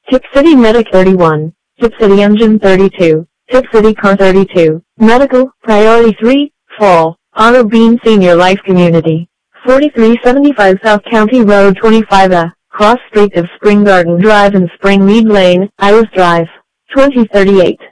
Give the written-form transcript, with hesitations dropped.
Tip City Medic 31, Tip City Engine 32, Tip City Car 32, Medical, Priority 3, Fall, Auto Bean Senior Life Community, 4375 South County Road 25A, Cross Street of Spring Garden Drive and Spring Mead Lane, Iris Drive, 2038.